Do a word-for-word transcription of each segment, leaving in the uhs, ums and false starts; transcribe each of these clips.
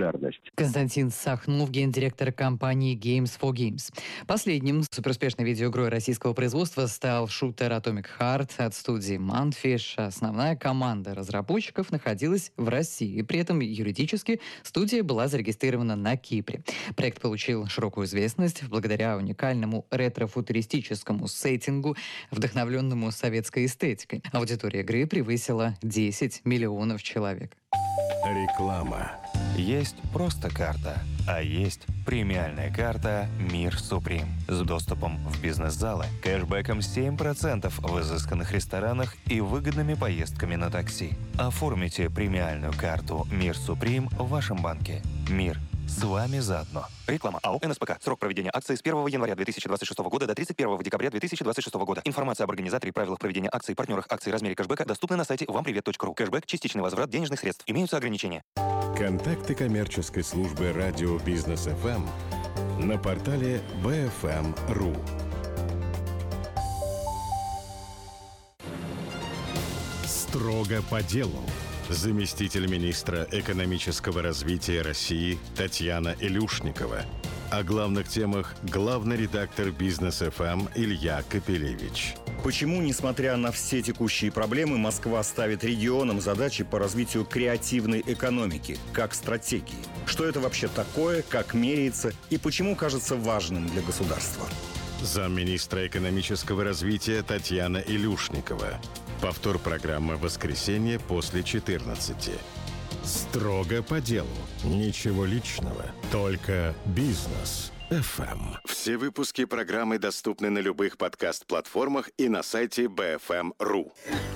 популярность. Константин Сахнов, гендиректор компании Games for Games. Последним суперуспешной видеоигрой российского производства стал шутер Atomic Heart от студии Mundfish. Основная команда разработчиков находилась в России. При этом юридически студия была зарегистрирована на Кипре. Проект получил широкую известность благодаря уникальному ретро-футуристическому сеттингу, вдохновленному советской эстетикой. Аудитория игры превысила десять миллионов человек. Реклама. Есть просто карта, а есть премиальная карта «Мир Суприм» с доступом в бизнес-залы, кэшбэком семь процентов в изысканных ресторанах и выгодными поездками на такси. Оформите премиальную карту «Мир Суприм» в вашем банке. «Мир» с вами заодно. Реклама. АО «эн эс пэ ка». Срок проведения акции с первого января две тысячи двадцать шестого года до тридцать первого декабря две тысячи двадцать шестого года. Информация об организаторе, правилах проведения акции, партнерах акции, размере кэшбэка доступна на сайте вам привет точка ру. Кэшбэк – частичный возврат денежных средств. Имеются ограничения. Контакты коммерческой службы радио Бизнес эф эм на портале би эф эм точка ру. Строго по делу. Заместитель министра экономического развития России Татьяна Илюшникова. О главных темах главный редактор Бизнес эф эм Илья Капелевич. Почему, несмотря на все текущие проблемы, Москва ставит регионам задачи по развитию креативной экономики, как стратегии? Что это вообще такое, как меряется и почему кажется важным для государства? Замминистра экономического развития Татьяна Илюшникова. Повтор программы в воскресенье после четырнадцати. Строго по делу. Ничего личного. Только бизнес эф эм. Все выпуски программы доступны на любых подкаст-платформах и на сайте би эф эм точка ру.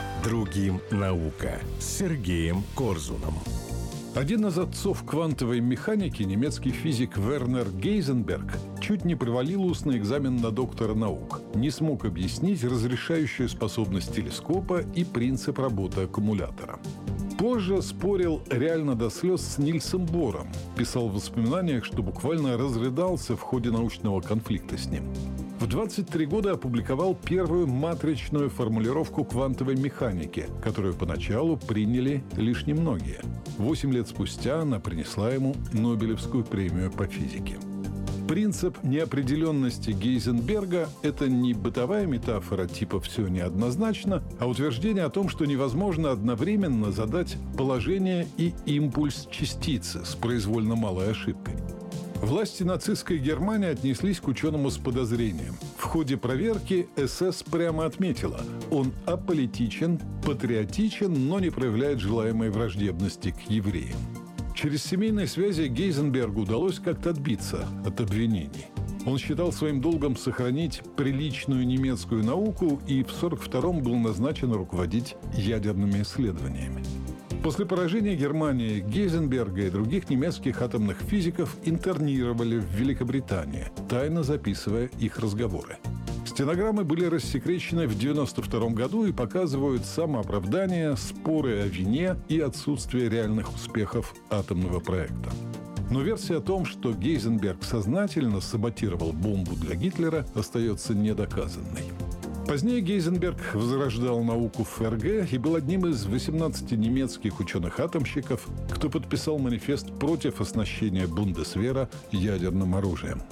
Другим наука с Сергеем Корзуном. Один из отцов квантовой механики, немецкий физик Вернер Гейзенберг, чуть не провалил устный экзамен на доктора наук. Не смог объяснить разрешающую способность телескопа и принцип работы аккумулятора. Позже спорил реально до слез с Нильсом Бором. Писал в воспоминаниях, что буквально разрыдался в ходе научного конфликта с ним. В двадцать три года опубликовал первую матричную формулировку квантовой механики, которую поначалу приняли лишь немногие. Восемь лет спустя она принесла ему Нобелевскую премию по физике. Принцип неопределенности Гейзенберга – это не бытовая метафора типа «все неоднозначно», а утверждение о том, что невозможно одновременно задать положение и импульс частицы с произвольно малой ошибкой. Власти нацистской Германии отнеслись к ученому с подозрением. В ходе проверки эс эс прямо отметила – он аполитичен, патриотичен, но не проявляет желаемой враждебности к евреям. Через семейные связи Гейзенбергу удалось как-то отбиться от обвинений. Он считал своим долгом сохранить приличную немецкую науку и в сорок втором был назначен руководить ядерными исследованиями. После поражения Германии Гейзенберга и других немецких атомных физиков интернировали в Великобритании, тайно записывая их разговоры. Стенограммы были рассекречены в девяносто втором году и показывают самооправдание, споры о вине и отсутствие реальных успехов атомного проекта. Но версия о том, что Гейзенберг сознательно саботировал бомбу для Гитлера, остается недоказанной. Позднее Гейзенберг возрождал науку в эф эр гэ и был одним из восемнадцати немецких ученых-атомщиков, кто подписал манифест против оснащения Бундесвера ядерным оружием.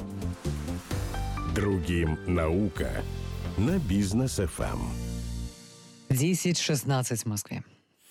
Другим наука на Бизнес эф эм. десять шестнадцать в Москве.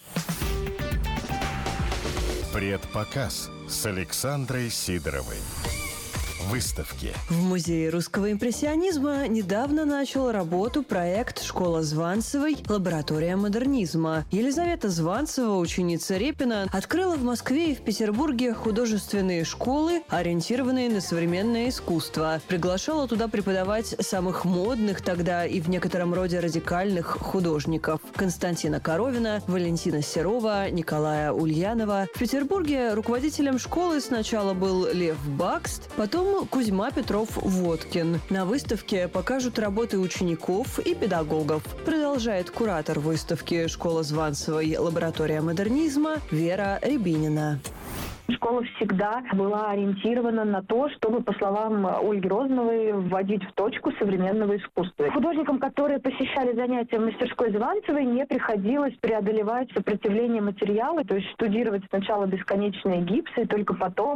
Предпоказ с Александрой Сидоровой. Выставки. В Музее русского импрессионизма недавно начал работу проект «Школа Званцевой. Лаборатория модернизма». Елизавета Званцева, ученица Репина, открыла в Москве и в Петербурге художественные школы, ориентированные на современное искусство. Приглашала туда преподавать самых модных тогда и в некотором роде радикальных художников. Константина Коровина, Валентина Серова, Николая Ульянова. В Петербурге руководителем школы сначала был Лев Бакст, потом Кузьма Петров-Водкин. На выставке покажут работы учеников и педагогов. Продолжает куратор выставки «Школа Званцевой. Лаборатория модернизма» Вера Рябинина. Школа всегда была ориентирована на то, чтобы, по словам Ольги Розановой, вводить в точку современного искусства. Художникам, которые посещали занятия в мастерской Званцевой, не приходилось преодолевать сопротивление материала, то есть штудировать сначала бесконечные гипсы, и только потом